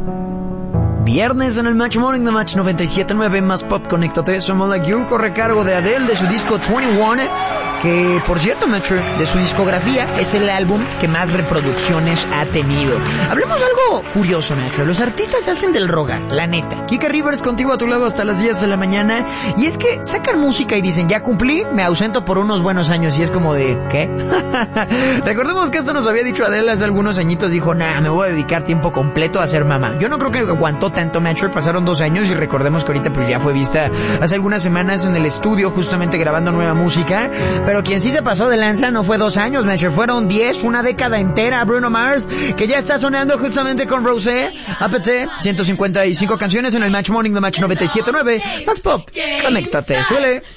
Viernes en el Match Morning, The Match 97.9, más pop, conéctate. Somos Like You, corre cargo de Adele, de su disco 21, que por cierto, Metro, de su discografía, es el álbum que más reproducciones ha tenido. Hablemos de algo curioso, Metro. Los artistas hacen del rogar, la neta. Kika Rivers contigo a tu lado hasta las 10 de la mañana. Y es que sacan música y dicen, ya cumplí, me ausento por unos buenos años. Y es como de, ¿qué? Recordemos que esto nos había dicho Adele hace algunos añitos. Dijo, me voy a dedicar tiempo completo a ser mamá. Yo no creo que aguantó tanto, Metro. Pasaron 2 años y recordemos que ahorita pues ya fue vista hace algunas semanas en el estudio justamente grabando nueva música. Pero quien sí se pasó de lanza no fue 2 años, Metro, fueron 10, una década entera. Bruno Mars, que ya está sonando justamente con Rosé, APT, 155 canciones en el Match Morning, The Match 97.9, más pop, conéctate, suele.